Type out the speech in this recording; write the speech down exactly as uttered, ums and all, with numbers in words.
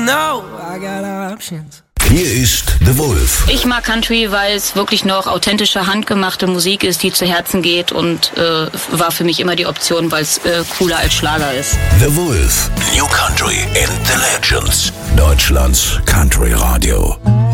know I got options. Hier ist The Wolf. Ich mag Country, weil es wirklich noch authentische, handgemachte Musik ist, die zu Herzen geht und äh, war für mich immer die Option, weil es äh, cooler als Schlager ist. The Wolf. New Country and the Legends. Deutschlands Country Radio.